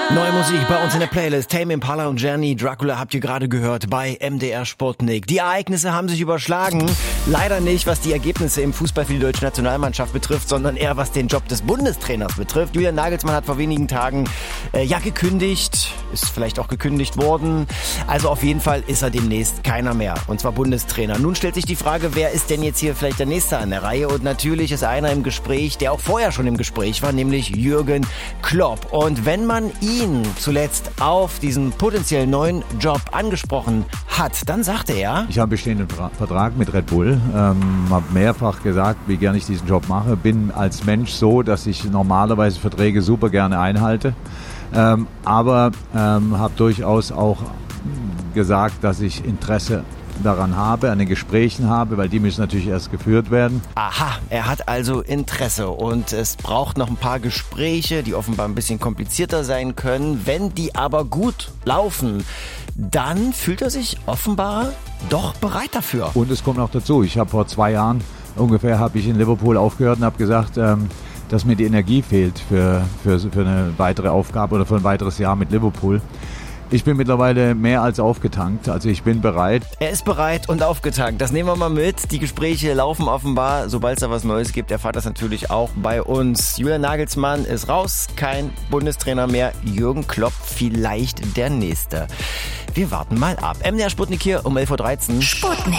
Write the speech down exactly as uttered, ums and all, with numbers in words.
Neue Musik bei uns in der Playlist. Tame Impala und Journey Dracula habt ihr gerade gehört bei M D R Sputnik. Die Ereignisse haben sich überschlagen. Leider nicht, was die Ergebnisse im Fußball für die deutsche Nationalmannschaft betrifft, sondern eher was den Job des Bundestrainers betrifft. Julian Nagelsmann hat vor wenigen Tagen äh, ja gekündigt, ist vielleicht auch gekündigt worden. Also auf jeden Fall ist er demnächst keiner mehr, und zwar Bundestrainer. Nun stellt sich die Frage, wer ist denn jetzt hier vielleicht der Nächste an der Reihe? Und natürlich ist einer im Gespräch, der auch vorher schon im Gespräch war, nämlich Jürgen Klopp. Und wenn man ihn zuletzt auf diesen potenziell neuen Job angesprochen hat, dann sagte er: Ich habe einen bestehenden Vertrag mit Red Bull, ähm, habe mehrfach gesagt, wie gerne ich diesen Job mache. Bin als Mensch so, dass ich normalerweise Verträge super gerne einhalte, ähm, aber ähm, habe durchaus auch gesagt, dass ich Interesse daran habe, an den Gesprächen habe, weil die müssen natürlich erst geführt werden. Aha, er hat also Interesse und es braucht noch ein paar Gespräche, die offenbar ein bisschen komplizierter sein können. Wenn die aber gut laufen, dann fühlt er sich offenbar doch bereit dafür. Und es kommt noch dazu, ich habe vor zwei Jahren ungefähr habe ich in Liverpool aufgehört und habe gesagt, ähm, dass mir die Energie fehlt für, für, für eine weitere Aufgabe oder für ein weiteres Jahr mit Liverpool. Ich bin mittlerweile mehr als aufgetankt, also ich bin bereit. Er ist bereit und aufgetankt, das nehmen wir mal mit. Die Gespräche laufen offenbar, sobald es da was Neues gibt, erfahrt das natürlich auch bei uns. Julian Nagelsmann ist raus, kein Bundestrainer mehr. Jürgen Klopp vielleicht der Nächste. Wir warten mal ab. M D R Sputnik hier um elf Uhr dreizehn. Sputnik.